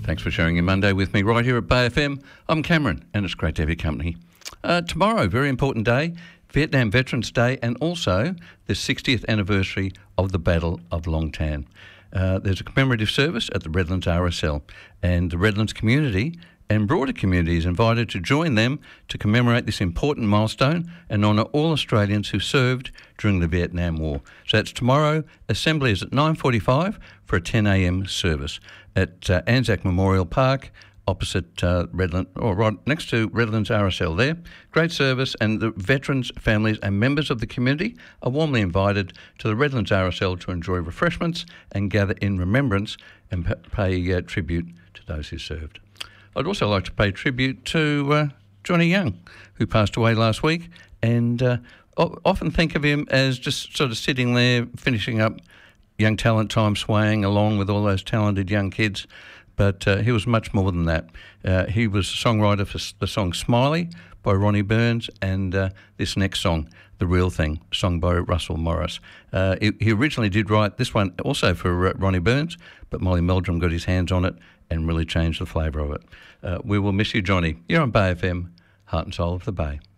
Thanks for sharing your Monday with me right here at Bay FM. I'm Cameron, and it's great to have your company. Tomorrow, very important day, Vietnam Veterans Day, and also the 60th anniversary of the Battle of Long Tan. There's a commemorative service at the Redlands RSL, and the Redlands community and broader community is invited to join them to commemorate this important milestone and honour all Australians who served during the Vietnam War. So that's tomorrow. Assembly is at 9:45 for a 10 a.m. service at Anzac Memorial Park, opposite Redlands, or right next to Redlands RSL there. Great service, and the veterans, families and members of the community are warmly invited to the Redlands RSL to enjoy refreshments and gather in remembrance and pay tribute to those who served. I'd also like to pay tribute to Johnny Young, who passed away last week, and often think of him as just sort of sitting there finishing up Young Talent Time, swaying along with all those talented young kids. But he was much more than that. He was a songwriter for the song Smiley by Ronnie Burns, and this next song, The Real Thing, sung by Russell Morris. He originally did write this one also for Ronnie Burns, but Molly Meldrum got his hands on it and really changed the flavour of it. We will miss you, Johnny. You're on Bay FM, heart and soul of the Bay.